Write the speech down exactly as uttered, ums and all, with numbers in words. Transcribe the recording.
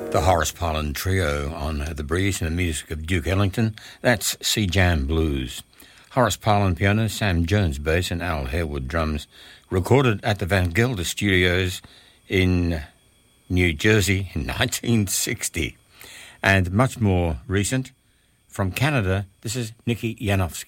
The Horace Parlan Trio on The Breeze and the music of Duke Ellington. That's Sea Jam Blues. Horace Parlan piano, Sam Jones bass and Al Harewood drums. Recorded at the Van Gelder Studios in New Jersey in nineteen sixty. And much more recent, from Canada, this is Nicky Janowski.